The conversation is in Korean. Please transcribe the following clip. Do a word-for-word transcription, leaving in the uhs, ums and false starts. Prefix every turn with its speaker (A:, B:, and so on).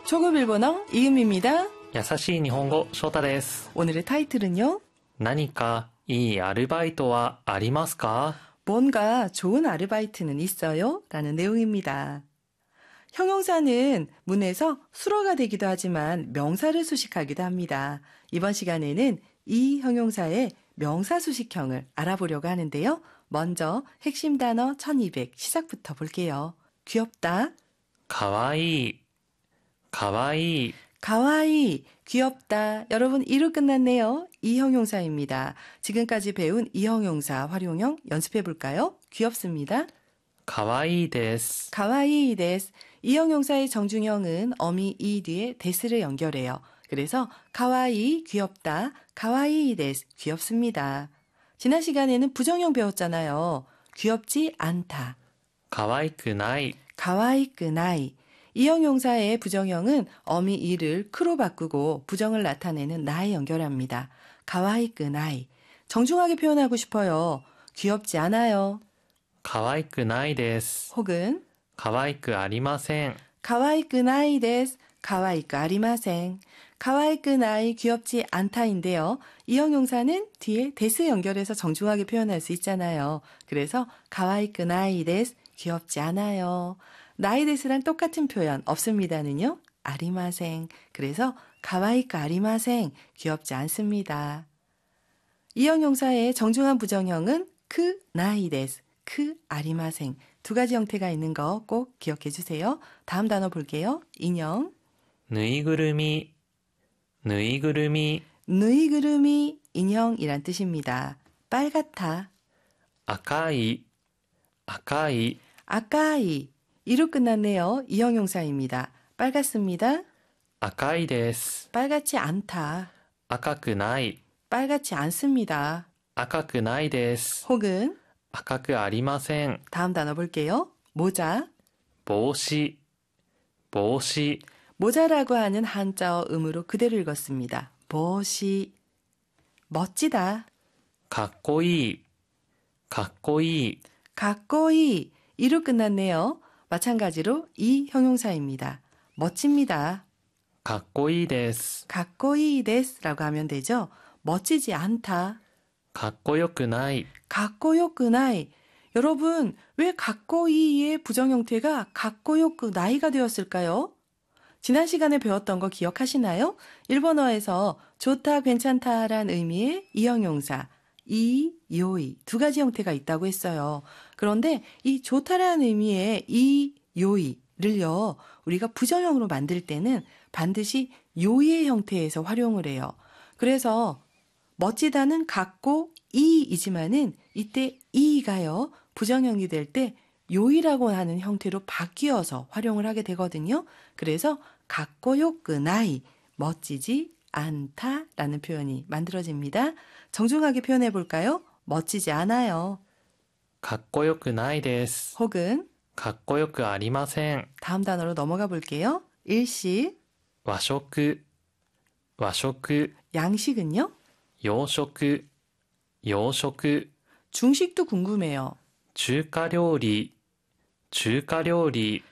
A: 초급 일본어 이음입니다.
B: 優しい日本語、翔太です。
A: 오늘의 타이틀은요.
B: 何かいいアルバイトはありますか?
A: 뭔가 좋은 아르바이트는 있어요? 라는 내용입니다. 형용사는 문에서 수로가 되기도 하지만 명사를 수식하기도 합니다. 이번 시간에는 이 형용사의 명사 수식형을 알아보려고 하는데요. 먼저 핵심 단어 천이백 시작부터 볼게요. 귀엽다,
B: かわいい、かわいい、
A: 가와이, 귀엽다. 여러분 이로 끝났네요. 이 형용사입니다. 지금까지 배운 이 형용사 활용형 연습해 볼까요? 귀엽습니다.
B: かわいいです。
A: 가와이 데스. 이 형용사의 정중형은 어미 이 뒤에 데스를 연결해요. 그래서 가와이, 귀엽다. 가와이 데스, 귀엽습니다. 지난 시간에는 부정형 배웠잖아요. 귀엽지 않다.
B: かわいくない、
A: 가와이끄나이. 이 형용사의 부정형은 어미 이를 크로 바꾸고 부정을 나타내는 나에 연결합니다. 가와이끄나이. 정중하게 표현하고 싶어요. 귀엽지 않아요.
B: かわいくないです。
A: 혹은
B: かわいくありません。
A: 가와이끄나이 데스. 가와이끄 아리마생. 가와이끄나이 귀엽지 않다인데요. 이 형용사는 뒤에 데스 연결해서 정중하게 표현할 수 있잖아요. 그래서 가와이끄나이 데스. 귀엽지 않아요. 나이 데스랑 똑같은 표현 없습니다는요. 아리마생. 그래서 가와이크 아리마생. 귀엽지 않습니다. 이 형용사의 정중한 부정형은 크 나이 데스. 크 아리마생. 두 가지 형태가 있는 거 꼭 기억해 주세요. 다음 단어 볼게요. 인형.
B: ぬいぐるみ、ぬいぐるみ、
A: 누이그루미 인형이란 뜻입니다. 빨갛다.
B: 赤い、赤い、
A: 아까이. 이로 끝났네요. 이 형용사입니다. 빨갛습니다.
B: 赤いです。
A: 빨갛지 않다.
B: 赤くない、
A: 빨갛지 않습니다.
B: 赤くないです。
A: 혹은
B: 赤くありません。
A: 다음 단어 볼게요. 모자.
B: 帽子、帽子、
A: 모자라고 하는 한자어 음으로 그대로 읽었습니다. 보시. 멋지다.
B: かっこいい、かっこいい、
A: 가꼬이. 이로 끝났네요. 마찬가지로 이 형용사입니다. 멋집니다.
B: かっこいいです。
A: 가꼬이 데스라고 하면 되죠. 멋지지 않다.
B: かっこよくない、
A: 가꼬요끄나이. 여러분, 왜 가꼬이의 부정 형태가 가꼬요끄나이가 되었을까요? 지난 시간에 배웠던 거 기억하시나요? 일본어에서 좋다, 괜찮다란 의미의 이 형용사, 이, 요이 두 가지 형태가 있다고 했어요. 그런데 이 좋다라는 의미의 이, 요이를요, 우리가 부정형으로 만들 때는 반드시 요이의 형태에서 활용을 해요. 그래서 멋지다는 갖고 이이지만은 이때 이가요 부정형이 될 때 요이라고 하는 형태로 바뀌어서 활용을 하게 되거든요. 그래서 갖고요끄나이 멋지지 않다라는 표현이 만들어집니다. 정중하게 표현해 볼까요? 멋지지 않아요.
B: かっこよくないです。
A: 혹은
B: かっこよくありません。
A: 다음 단어로 넘어가 볼게요. 일식,
B: 和食、和食、
A: 양식은요?
B: 洋食、洋食、
A: 중식도 궁금해요.
B: 中華料理、中華料理、